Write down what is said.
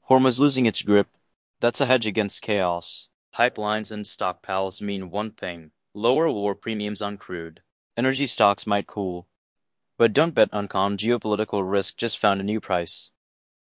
Hormuz losing its grip. That's a hedge against chaos. Pipelines and stockpiles mean one thing: lower war premiums on crude. Energy stocks might cool. But don't bet on calm geopolitical risk just found a new price.